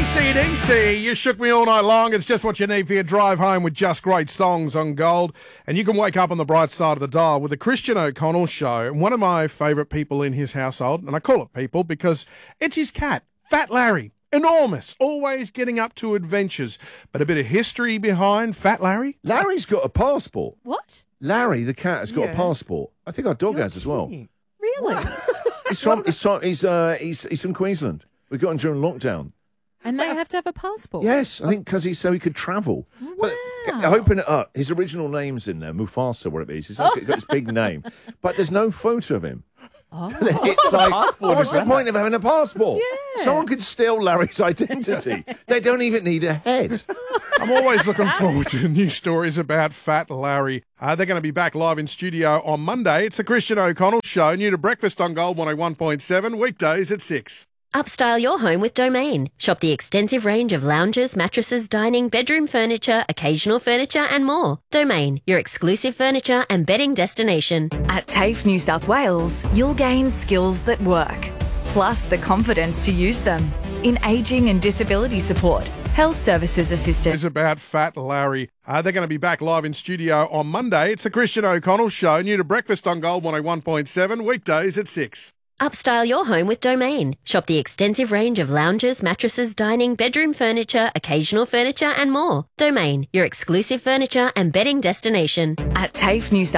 AC/DC, you shook me all night long. It's just what you need for your drive home with just great songs on Gold. And you can wake up on the bright side of the dial with the Christian O'Connell Show. And one of my favourite people in his household, and I call it people because it's his cat, Fat Larry. Enormous, always getting up to adventures. But a bit of history behind Fat Larry. Larry's got a passport. What? Larry, the cat, has got a passport. I think our dog has as well. Really? He's from Queensland. We got him during lockdown. And they have to have a passport? Yes, I think because he could travel. Wow. But open it up. His original name's in there, Mufasa, whatever it is. He's got his big name. But there's no photo of him. Oh. It's like, what's the point of having a passport? Yeah. Someone could steal Larry's identity. They don't even need a head. I'm always looking forward to new stories about Fat Larry. They're going to be back live in studio on Monday. It's the Christian O'Connell Show, new to breakfast on Gold 101.7, weekdays at 6. Upstyle your home with Domain. Shop the extensive range of lounges, mattresses, dining, bedroom furniture, occasional furniture and more. Domain, your exclusive furniture and bedding destination. At TAFE New South Wales, you'll gain skills that work, plus the confidence to use them in ageing and disability support, health services assistance. It's about Fat Larry. They're going to be back live in studio on Monday. It's the Christian O'Connell Show, new to breakfast on Gold 101.7, weekdays at 6. Upstyle your home with Domain. Shop the extensive range of lounges, mattresses, dining, bedroom furniture, occasional furniture and more. Domain, your exclusive furniture and bedding destination. At TAFE New South